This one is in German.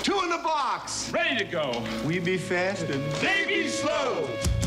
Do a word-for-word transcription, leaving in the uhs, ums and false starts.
Two in the box. Ready to go. We be fast and they be slow.